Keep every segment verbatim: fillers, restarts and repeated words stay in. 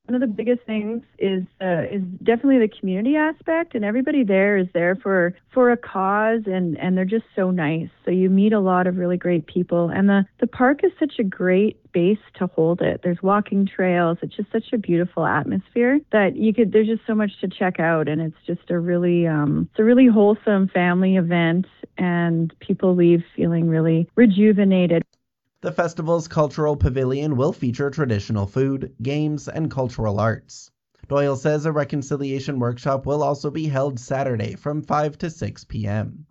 One of the biggest things is uh, is definitely the community aspect, and everybody there is there for, for a cause, and, and they're just so nice. So you meet a lot of really great people, and the, the park is such a great base to hold it. There's walking trails. It's just such a beautiful atmosphere that you could. There's just so much to check out, and it's just a really um, it's a really wholesome family event, and people leave feeling really rejuvenated. The festival's cultural pavilion will feature traditional food, games, and cultural arts. Doyle says a reconciliation workshop will also be held Saturday from five to six p.m.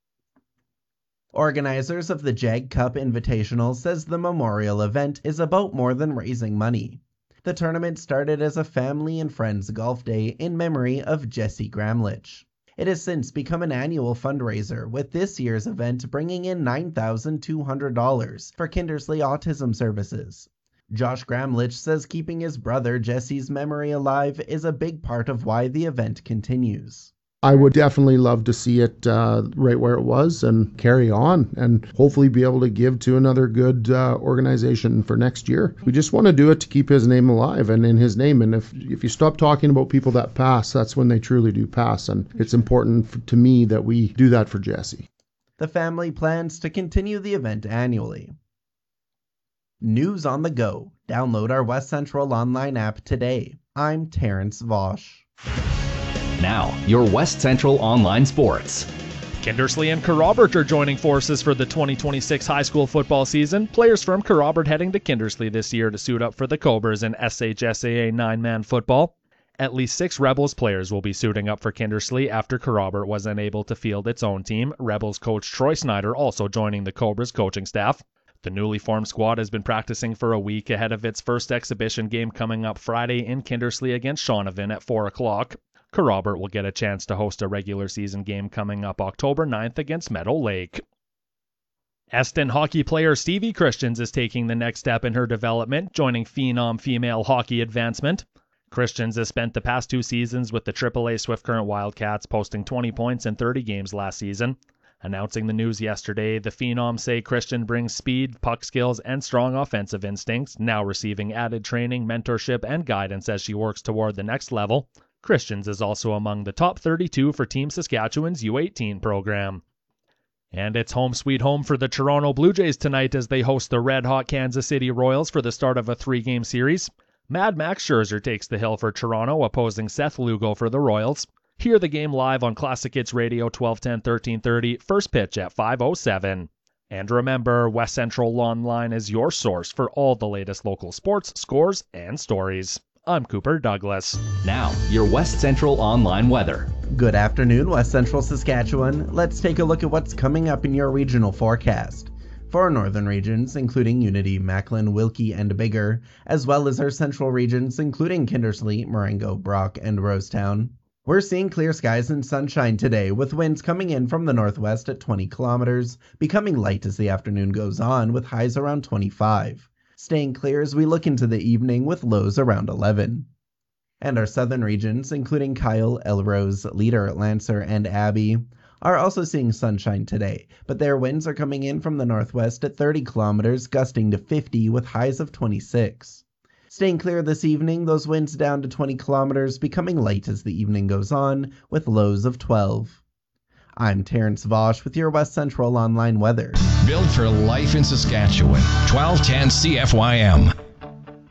Organizers of the Jag Cup Invitational says the memorial event is about more than raising money. The tournament started as a family and friends golf day in memory of Jesse Gramlich. It has since become an annual fundraiser, with this year's event bringing in nine thousand two hundred dollars for Kindersley Autism Services. Josh Gramlich says keeping his brother Jesse's memory alive is a big part of why the event continues. I would definitely love to see it uh, right where it was and carry on, and hopefully be able to give to another good uh, organization for next year. We just want to do it to keep his name alive and in his name. And if, if you stop talking about people that pass, that's when they truly do pass. And it's important for, to me that we do that for Jesse. The family plans to continue the event annually. News on the go. Download our West Central online app today. I'm Terrence Vosch. Now, your West Central Online Sports. Kindersley and Kerrobert are joining forces for the twenty twenty-six high school football season. Players from Kerrobert heading to Kindersley this year to suit up for the Cobras in S H S A A nine-man football. At least six Rebels players will be suiting up for Kindersley after Kerrobert was unable to field its own team. Rebels coach Troy Snyder also joining the Cobras coaching staff. The newly formed squad has been practicing for a week ahead of its first exhibition game coming up Friday in Kindersley against Shaunavon at four o'clock. Kerrobert will get a chance to host a regular season game coming up October ninth against Meadow Lake. Eston hockey player Stevie Christians is taking the next step in her development, joining Phenom Female Hockey Advancement. Christians has spent the past two seasons with the triple A Swift Current Wildcats, posting twenty points in thirty games last season. Announcing the news yesterday, the Phenom say Christian brings speed, puck skills, and strong offensive instincts, now receiving added training, mentorship, and guidance as she works toward the next level. Christians is also among the top thirty-two for Team Saskatchewan's U eighteen program. And it's home sweet home for the Toronto Blue Jays tonight as they host the red-hot Kansas City Royals for the start of a three-game series. Mad Max Scherzer takes the hill for Toronto, opposing Seth Lugo for the Royals. Hear the game live on Classic Hits Radio twelve ten, thirteen thirty, first pitch at five oh seven. And remember, West Central Online is your source for all the latest local sports, scores, and stories. I'm Cooper Douglas. Now, your West Central Online weather. Good afternoon, West Central Saskatchewan. Let's take a look at what's coming up in your regional forecast. For our northern regions, including Unity, Macklin, Wilkie, and Biggar, as well as our central regions, including Kindersley, Marengo, Brock, and Rosetown, we're seeing clear skies and sunshine today, with winds coming in from the northwest at twenty kilometers, becoming light as the afternoon goes on, with highs around twenty-five. Staying clear as we look into the evening with lows around eleven. And our southern regions, including Kyle, Elrose, Leader, Lancer, and Abbey, are also seeing sunshine today, but their winds are coming in from the northwest at thirty kilometers, gusting to fifty with highs of twenty-six. Staying clear this evening, those winds down to twenty kilometers, becoming light as the evening goes on, with lows of twelve. I'm Terrence Vosch with your West Central Online weather. Built for life in Saskatchewan. twelve ten C F Y M.